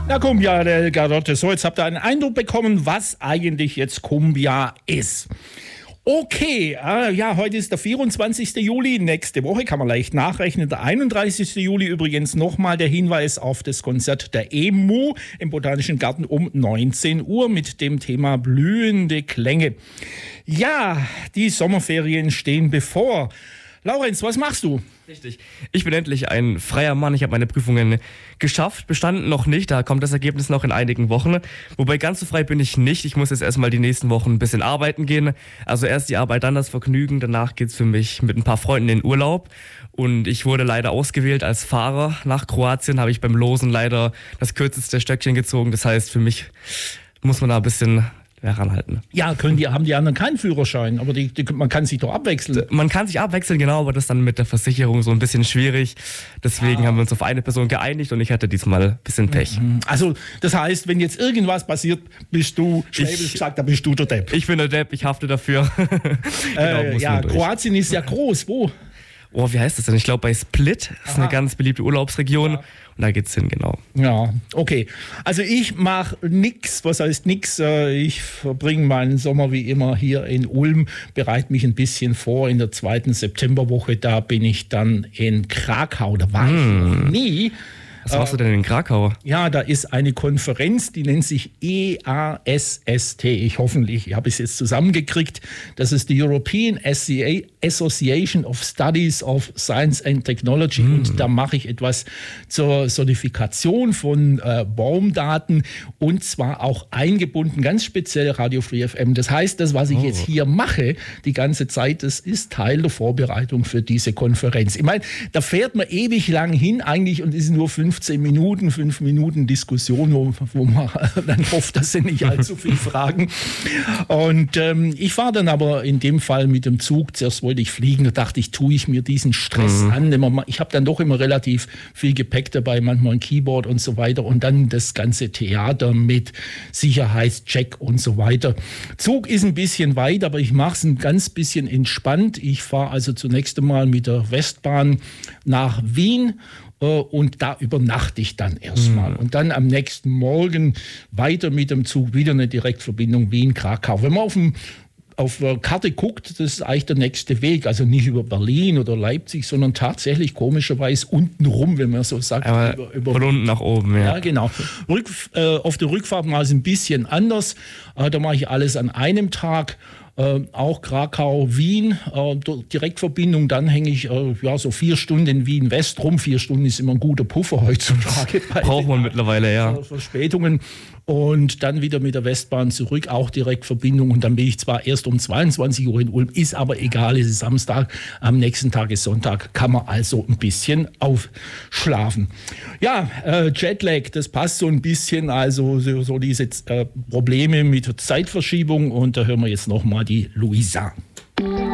Na Cumbia del Garrote. So, jetzt habt ihr einen Eindruck bekommen, was eigentlich jetzt Cumbia ist. Okay, ja, heute ist der 24. Juli, nächste Woche kann man leicht nachrechnen, der 31. Juli übrigens nochmal der Hinweis auf das Konzert der EMU im Botanischen Garten um 19 Uhr mit dem Thema blühende Klänge. Ja, die Sommerferien stehen bevor. Laurenz, was machst du? Richtig. Ich bin endlich ein freier Mann. Ich habe meine Prüfungen geschafft, bestanden noch nicht. Da kommt das Ergebnis noch in einigen Wochen. Wobei ganz so frei bin ich nicht. Ich muss jetzt erstmal die nächsten Wochen ein bisschen arbeiten gehen. Also erst die Arbeit, dann das Vergnügen. Danach geht's für mich mit ein paar Freunden in Urlaub. Und ich wurde leider ausgewählt als Fahrer. Nach Kroatien habe ich beim Losen leider das kürzeste Stöckchen gezogen. Das heißt, für mich muss man da ein bisschen heranhalten. Ja, haben die anderen keinen Führerschein, aber man kann sich doch abwechseln. Man kann sich abwechseln, genau, aber das ist dann mit der Versicherung so ein bisschen schwierig. Deswegen haben wir uns auf eine Person geeinigt und ich hatte diesmal ein bisschen Pech. Also das heißt, wenn jetzt irgendwas passiert, bist du, schwäbisch gesagt, da bist du der Depp. Ich bin der Depp, ich hafte dafür. Genau, ja, Kroatien ist ja groß, wo? Oh, wie heißt das denn? Ich glaube bei Split, das ist eine ganz beliebte Urlaubsregion. Ja. Und da geht's hin, genau. Ja, okay. Also ich mache nix. Was heißt nix? Ich verbringe meinen Sommer wie immer hier in Ulm, bereite mich ein bisschen vor. In der 2. Septemberwoche, da bin ich dann in Krakau. Da war ich noch nie. Was machst du denn in Krakau? Ja, da ist eine Konferenz, die nennt sich EASST. Ich habe es jetzt zusammengekriegt. Das ist die European Association of Studies of Science and Technology. Und da mache ich etwas zur Certifikation von Baumdaten und zwar auch eingebunden, ganz speziell Radio Free FM. Das heißt, das, was ich jetzt hier mache, die ganze Zeit, das ist Teil der Vorbereitung für diese Konferenz. Ich meine, da fährt man ewig lang hin eigentlich und ist nur 5 Minuten Diskussion, wo man dann hofft, dass sie nicht allzu viel fragen. Und ich fahre dann aber in dem Fall mit dem Zug. Zuerst wollte ich fliegen, da dachte ich, tue ich mir diesen Stress an. Ich habe dann doch immer relativ viel Gepäck dabei, manchmal ein Keyboard und so weiter. Und dann das ganze Theater mit Sicherheitscheck und so weiter. Zug ist ein bisschen weit, aber ich mache es ein ganz bisschen entspannt. Ich fahre also zunächst einmal mit der Westbahn nach Wien. Und da übernachte ich dann erstmal. Und dann am nächsten Morgen weiter mit dem Zug, wieder eine Direktverbindung Wien-Krakau. Wenn man auf der Karte guckt, das ist eigentlich der nächste Weg. Also nicht über Berlin oder Leipzig, sondern tatsächlich komischerweise unten rum, wenn man so sagt. Von unten nach oben, ja. Ja, genau. Auf der Rückfahrt mal ist ein bisschen anders. Da mache ich alles an einem Tag. Auch Krakau, Wien, Direktverbindung, dann hänge ich so 4 Stunden in Wien West rum. 4 Stunden ist immer ein guter Puffer heutzutage. Braucht man mittlerweile, ja. Verspätungen. Und dann wieder mit der Westbahn zurück, auch Direktverbindung. Und dann bin ich zwar erst um 22 Uhr in Ulm, ist aber egal, es ist Samstag, am nächsten Tag ist Sonntag, kann man also ein bisschen aufschlafen. Ja, Jetlag, das passt so ein bisschen, also so diese Probleme mit Zeitverschiebung. Und da hören wir jetzt nochmal die Luisa.